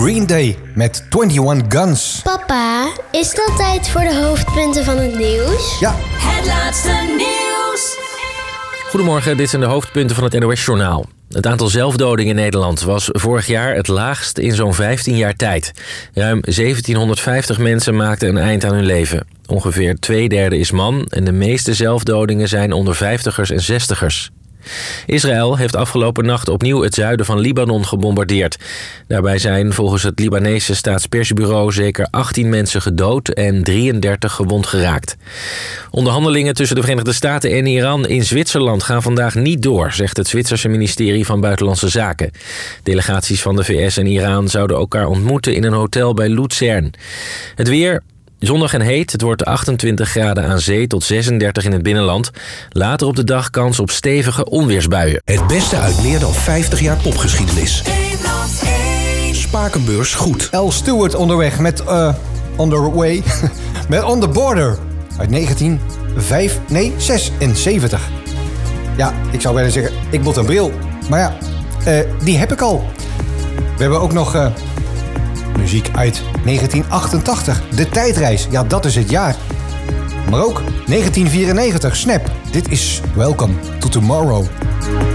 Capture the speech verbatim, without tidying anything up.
Green Day met eenentwintig Guns. Papa, is dat tijd voor de hoofdpunten van het nieuws? Ja. Het laatste nieuws. Goedemorgen, dit zijn de hoofdpunten van het N O S-journaal. Het aantal zelfdodingen in Nederland was vorig jaar het laagst in zo'n vijftien jaar tijd. Ruim zeventienhonderdvijftig mensen maakten een eind aan hun leven. Ongeveer twee derde is man en de meeste zelfdodingen zijn onder vijftigers en zestigers. Israël heeft afgelopen nacht opnieuw het zuiden van Libanon gebombardeerd. Daarbij zijn volgens het Libanese staatspersbureau zeker achttien mensen gedood en drieëndertig gewond geraakt. Onderhandelingen tussen de Verenigde Staten en Iran in Zwitserland gaan vandaag niet door, zegt het Zwitserse ministerie van Buitenlandse Zaken. Delegaties van de V S en Iran zouden elkaar ontmoeten in een hotel bij Luzern. Het weer... Zonnig en heet, het wordt achtentwintig graden aan zee tot zesendertig in het binnenland. Later op de dag kans op stevige onweersbuien. Het beste uit meer dan vijftig jaar popgeschiedenis. Spakenbeurs goed. L. Stewart onderweg met uh, On the Way. met On the Border. Uit negentien vijf, nee, zesenzeventig. Ja, ik zou bijna zeggen, ik bot een bril. Maar ja, uh, die heb ik al. We hebben ook nog... Uh, muziek uit negentien achtentachtig, De Tijdreis, ja dat is het jaar. Maar ook negentien vierennegentig, Snap, dit is Welcome to Tomorrow.